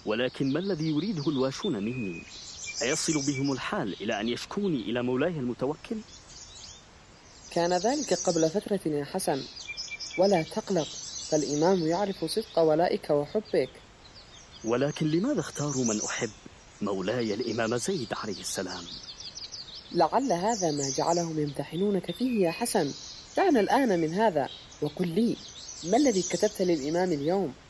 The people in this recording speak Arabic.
ولكن ما الذي يريده الواشون مني؟ أيصل بهم الحال إلى أن يشكوني إلى مولاي المتوكل؟ كان ذلك قبل فترة يا حسن، ولا تقلق، فالإمام يعرف صدق ولائك وحبك. ولكن لماذا اختاروا من أحب، مولاي الإمام زيد عليه السلام؟ لعل هذا ما جعلهم يمتحنونك فيه يا حسن. دعنا الآن من هذا، وقل لي ما الذي كتبت للإمام اليوم؟